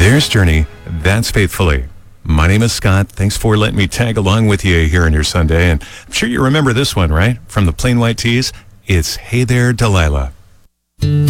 There's Journey, that's Faithfully. My name is Scott. Thanks for letting me tag along with you here on your Sunday. And I'm sure you remember this one, right? From the Plain White Tees, it's Hey There, Delilah.